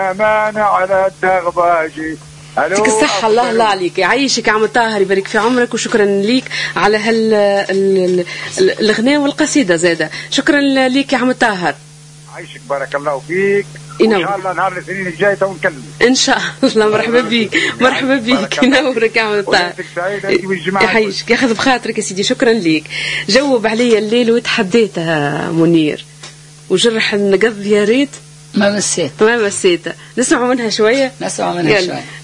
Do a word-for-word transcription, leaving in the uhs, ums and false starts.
أمانة على الدغباجي. يعطيك الصحة. الله الله عليك، يعيشك عم طاهر، يبارك في عمرك، وشكرا ليك على هال الغناء والقصيدة زادة. شكرا ليك يا عم طاهر. عايشك بارك الله فيك. إن شاء الله نهار الاثنين الجاي تو نكلم. إن شاء الله. مرحبا بيك مرحبا بيك، ينورك يا عم طاهر. يعيشك، ياخذ بخاطرك يا سيدي. شكرا ليك. جاوب عليا الليل وتحديته منير، وجرح النقض يا ريت ما مسيت ما مسيته. نسمعوا منها شوية. نسمع منها شوية.